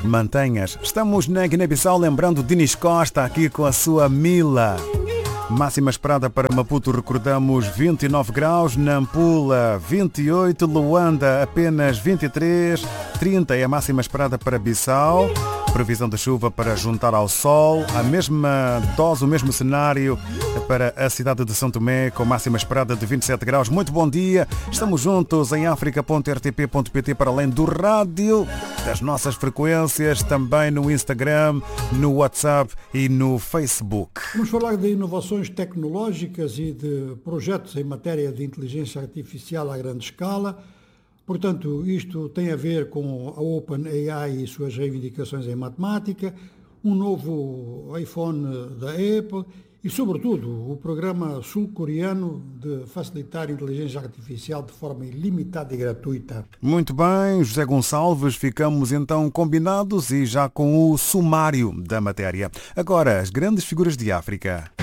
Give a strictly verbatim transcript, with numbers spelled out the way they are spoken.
Mantenhas. Estamos na Guiné-Bissau, lembrando Dinis Costa aqui com a sua Mila. Máxima esperada para Maputo, recordamos vinte e nove graus, Nampula vinte e oito, Luanda apenas vinte e três, trinta é a máxima esperada para Bissau. Previsão de chuva para juntar ao sol, a mesma dose, o mesmo cenário para a cidade de São Tomé, com máxima esperada de vinte e sete graus. Muito bom dia, estamos juntos em africa ponto r t p ponto p t para além do rádio, das nossas frequências, também no Instagram, no WhatsApp e no Facebook. Vamos falar de inovações tecnológicas e de projetos em matéria de inteligência artificial à grande escala. Portanto, isto tem a ver com a OpenAI e suas reivindicações em matemática, um novo iPhone da Apple e, sobretudo, o programa sul-coreano de facilitar a inteligência artificial de forma ilimitada e gratuita. Muito bem, José Gonçalves, ficamos então combinados e já com o sumário da matéria. Agora, as grandes figuras de África.